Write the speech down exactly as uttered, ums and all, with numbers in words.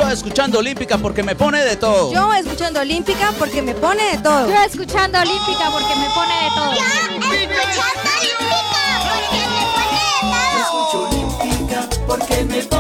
Yo escuchando Olímpica porque me pone de todo. Yo escuchando Olímpica porque me pone de todo. Yo escuchando Olímpica porque me pone de todo. Yo escuchando Olímpica porque me pone de todo. Escucho Olímpica porque me pone